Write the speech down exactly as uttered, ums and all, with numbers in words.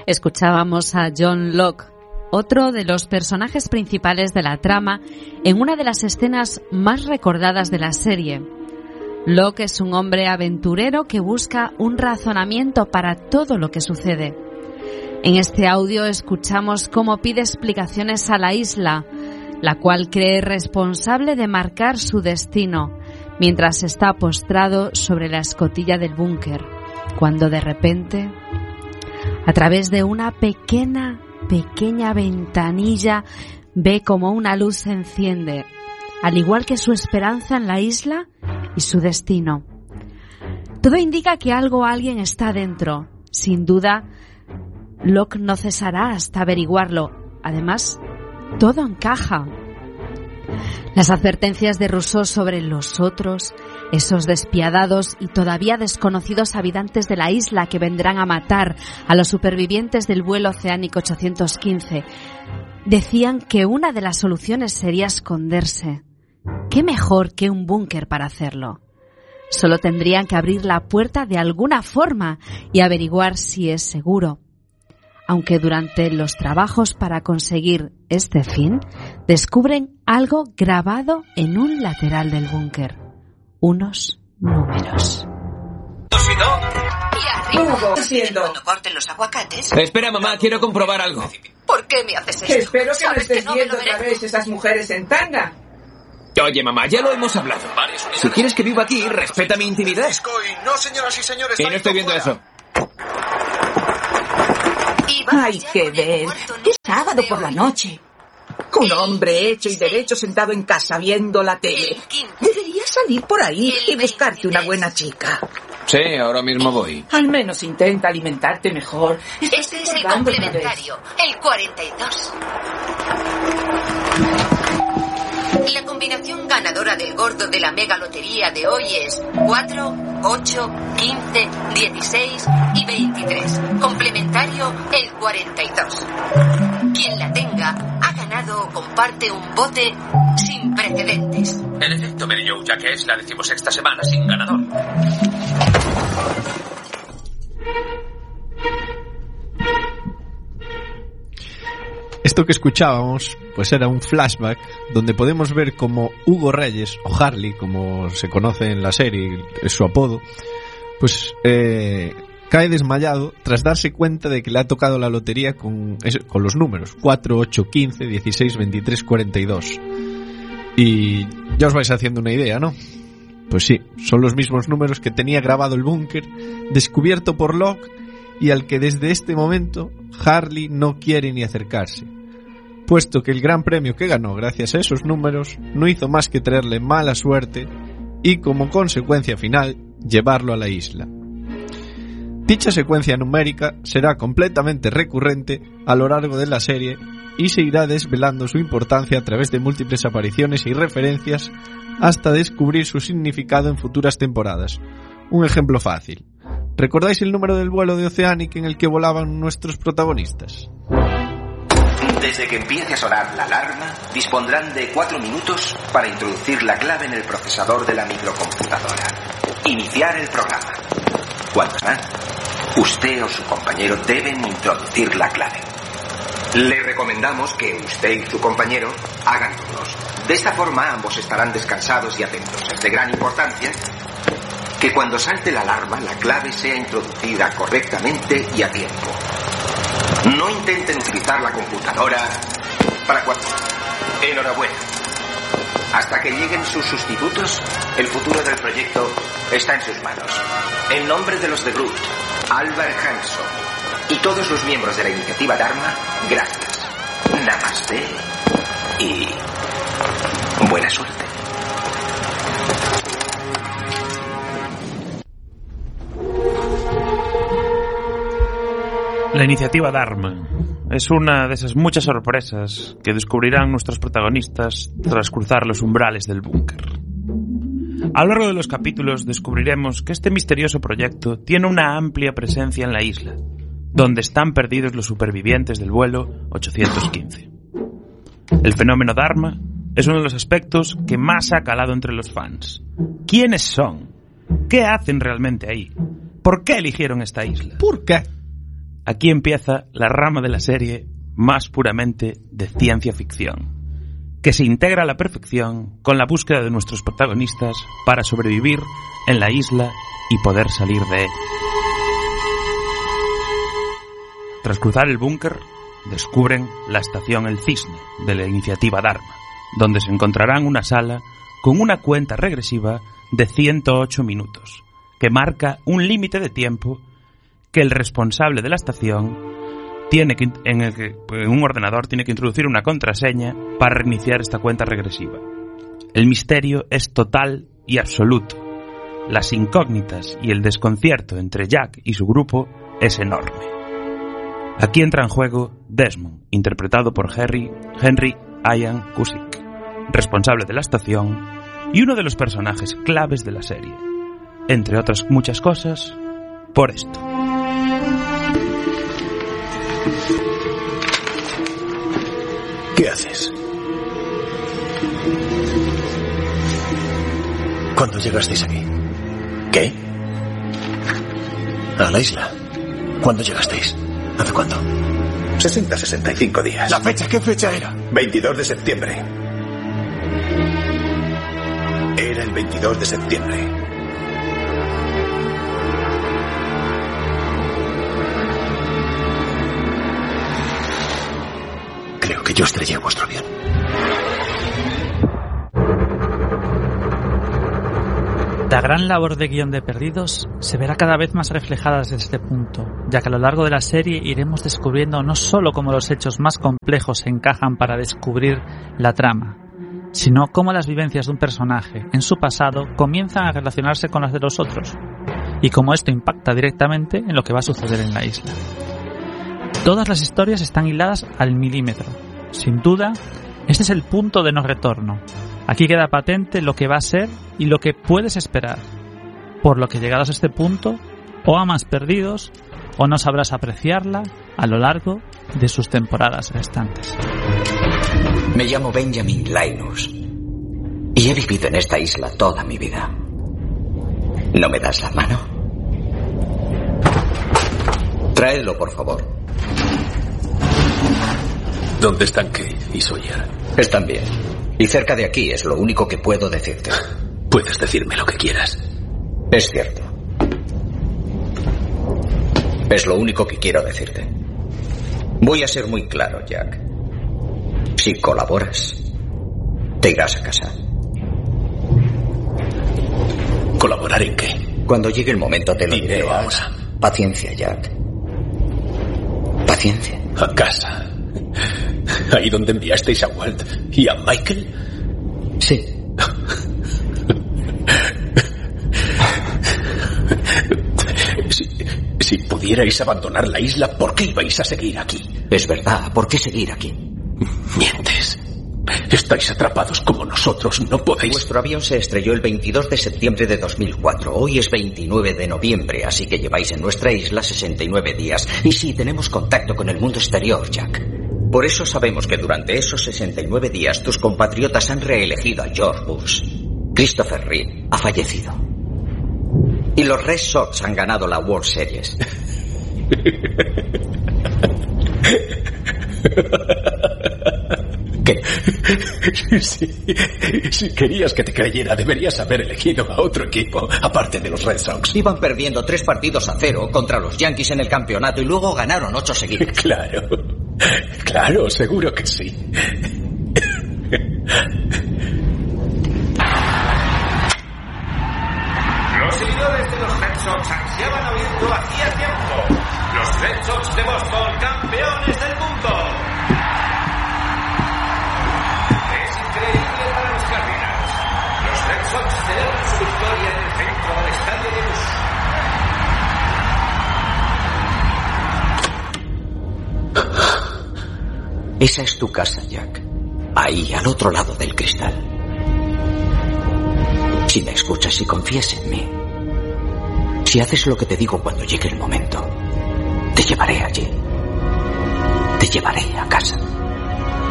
Escuchábamos a John Locke, otro de los personajes principales de la trama, en una de las escenas más recordadas de la serie. Locke es un hombre aventurero que busca un razonamiento para todo lo que sucede. En este audio escuchamos cómo pide explicaciones a la isla, la cual cree responsable de marcar su destino, mientras está postrado sobre la escotilla del búnker, cuando de repente, a través de una pequeña, pequeña ventanilla, ve como una luz se enciende, al igual que su esperanza en la isla y su destino. Todo indica que algo o alguien está dentro. Sin duda, Locke no cesará hasta averiguarlo. Además, todo encaja. Las advertencias de Rousseau sobre los otros, esos despiadados y todavía desconocidos habitantes de la isla que vendrán a matar a los supervivientes del vuelo oceánico ochocientos quince, decían que una de las soluciones sería esconderse. ¿Qué mejor que un búnker para hacerlo? Solo tendrían que abrir la puerta de alguna forma y averiguar si es seguro. Aunque durante los trabajos para conseguir este fin, descubren algo grabado en un lateral del búnker. Unos números. Si no... Y arriba, ¿Cómo haciendo? cuando corten los aguacates. Espera, mamá, quiero comprobar algo. ¿Por qué me haces esto? Espero que no ¿Sabes estés que no viendo me lo otra merezco? vez esas mujeres en tanga. Oye, mamá, ya lo hemos hablado. Si quieres que viva aquí, respeta mi intimidad. No, señoras y señores. Y no estoy viendo eso. Y vamos Hay ya que con el ver. cuarto ¡Qué número sábado de por la hoy. noche! Un hombre hecho y derecho sentado en casa viendo la tele. El quince. Deberías salir por ahí El y buscarte una veintitrés. buena chica. Sí, ahora mismo voy. Al menos intenta alimentarte mejor. Estás Este es el engordando otra vez. complementario, el cuarenta y dos. La combinación ganadora del gordo de la mega lotería de hoy es cuatro, ocho, quince, dieciséis y veintitrés. Complementario el cuarenta y dos. Quien la tenga ha ganado o comparte un bote sin precedentes. En efecto, Mary Jo, ya que es la decimosexta semana sin ganador. Esto que escuchábamos pues era un flashback donde podemos ver como Hugo Reyes, o Harley como se conoce en la serie, es su apodo, pues eh, cae desmayado tras darse cuenta de que le ha tocado la lotería con, con los números cuatro, ocho, quince, dieciséis, veintitrés, cuarenta y dos. Y ya os vais haciendo una idea, ¿no? Pues sí, son los mismos números que tenía grabado el búnker, descubierto por Locke, y al que desde este momento Harley no quiere ni acercarse, puesto que el gran premio que ganó gracias a esos números no hizo más que traerle mala suerte y, como consecuencia final, llevarlo a la isla. Dicha secuencia numérica será completamente recurrente a lo largo de la serie y se irá desvelando su importancia a través de múltiples apariciones y referencias hasta descubrir su significado en futuras temporadas. Un ejemplo fácil. ¿Recordáis el número del vuelo de Oceanic en el que volaban nuestros protagonistas? Desde que empiece a sonar la alarma, dispondrán de cuatro minutos para introducir la clave en el procesador de la microcomputadora. Iniciar el programa. Cuando suena, usted o su compañero deben introducir la clave. Le recomendamos que usted y su compañero hagan turnos. De esta forma ambos estarán descansados y atentos. Es de gran importancia que cuando salte la alarma la clave sea introducida correctamente y a tiempo. No intenten utilizar la computadora para cuando... Enhorabuena. Hasta que lleguen sus sustitutos, el futuro del proyecto está en sus manos. En nombre de los de Groot, Albert Hanson y todos los miembros de la iniciativa Dharma, gracias. Namaste y buena suerte. La iniciativa Dharma es una de esas muchas sorpresas que descubrirán nuestros protagonistas tras cruzar los umbrales del búnker. A lo largo de los capítulos descubriremos que este misterioso proyecto tiene una amplia presencia en la isla, donde están perdidos los supervivientes del vuelo ochocientos quince. El fenómeno Dharma es uno de los aspectos que más ha calado entre los fans. ¿Quiénes son? ¿Qué hacen realmente ahí? ¿Por qué eligieron esta isla? ¿Por qué? aquí empieza la rama de la serie más puramente de ciencia ficción, que se integra a la perfección con la búsqueda de nuestros protagonistas para sobrevivir en la isla y poder salir de él. Tras cruzar el búnker, descubren la estación El Cisne de la iniciativa Dharma, donde se encontrarán una sala con una cuenta regresiva de ciento ocho minutos, que marca un límite de tiempo que el responsable de la estación tiene que, en el que en un ordenador tiene que introducir una contraseña para reiniciar esta cuenta regresiva. El misterio es total y absoluto. Las incógnitas y el desconcierto entre Jack y su grupo es enorme. Aquí entra en juego Desmond, interpretado por Henry, Henry Ian Cusick, responsable de la estación y uno de los personajes claves de la serie. Entre otras muchas cosas, por esto. ¿Qué haces? ¿Cuándo llegasteis aquí? ¿Qué? A la isla. ¿Cuándo llegasteis? ¿Hace cuánto? sesenta a sesenta y cinco días. ¿La fecha? ¿Qué fecha era? veintidós de septiembre. Era el veintidós de septiembre. Creo que yo estrellé vuestro avión. La gran labor de guión de Perdidos se verá cada vez más reflejada desde este punto, ya que a lo largo de la serie iremos descubriendo no solo cómo los hechos más complejos se encajan para descubrir la trama, sino cómo las vivencias de un personaje en su pasado comienzan a relacionarse con las de los otros, y cómo esto impacta directamente en lo que va a suceder en la isla. Todas las historias están hiladas al milímetro. Sin duda, este es el punto de no retorno. Aquí queda patente lo que va a ser y lo que puedes esperar. Por lo que llegados a este punto, o amas Perdidos, o no sabrás apreciarla a lo largo de sus temporadas restantes. Me llamo Benjamin Linus y he vivido en esta isla toda mi vida. ¿No me das la mano? Traedlo, por favor. ¿Dónde están Kate y Sawyer? Están bien. Y cerca de aquí es lo único que puedo decirte. Puedes decirme lo que quieras. Es cierto. Es lo único que quiero decirte. Voy a ser muy claro, Jack. Si colaboras, te irás a casa. ¿Colaborar en qué? Cuando llegue el momento te lo diré diré ahora. Paciencia, Jack. Paciencia. A casa. ¿Ahí donde enviasteis a Walt y a Michael? Sí. si, si pudierais abandonar la isla, ¿por qué ibais a seguir aquí? Es verdad, ¿por qué seguir aquí? Mientes. Estáis atrapados como nosotros, no podéis... Vuestro avión se estrelló el veintidós de septiembre de dos mil cuatro. Hoy es veintinueve de noviembre, así que lleváis en nuestra isla sesenta y nueve días. Y sí, tenemos contacto con el mundo exterior, Jack. Por eso sabemos que durante esos sesenta y nueve días tus compatriotas han reelegido a George Bush. Christopher Reeve ha fallecido. Y los Red Sox han ganado la World Series. ¿Qué? Si, si querías que te creyera, deberías haber elegido a otro equipo, aparte de los Red Sox. Iban perdiendo tres partidos a cero contra los Yankees en el campeonato y luego ganaron ocho seguidos. Claro, claro, seguro que sí. Los seguidores de los Red Sox ansiaban oírlo hacía tiempo. Los Red Sox de Boston, campeones del mundo. Es increíble para los Cardinals. Los Red Sox celebran su victoria en el centro del estadio de Busch. Esa es tu casa, Jack. Ahí, al otro lado del cristal. Si me escuchas y confías en mí, si haces lo que te digo cuando llegue el momento, te llevaré allí. Te llevaré a casa.